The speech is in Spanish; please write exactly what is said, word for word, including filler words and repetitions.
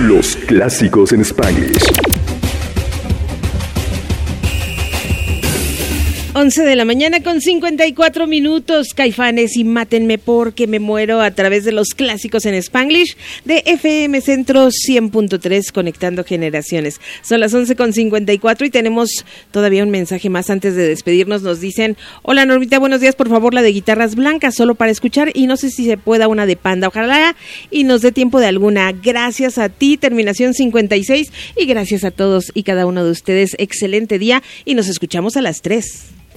Los clásicos en Spanglish. once de la mañana con cincuenta y cuatro minutos, Caifanes y Mátenme porque me muero, a través de los clásicos en Spanglish de F M Centro cien punto tres, conectando generaciones. Son las once con cincuenta y cuatro y tenemos todavía un mensaje más antes de despedirnos. Nos dicen: hola Normita, buenos días, por favor la de Guitarras Blancas, solo para escuchar, y no sé si se pueda una de Panda, ojalá y nos dé tiempo de alguna. Gracias a ti, terminación cincuenta y seis, y gracias a todos y cada uno de ustedes. Excelente día y nos escuchamos a las tres.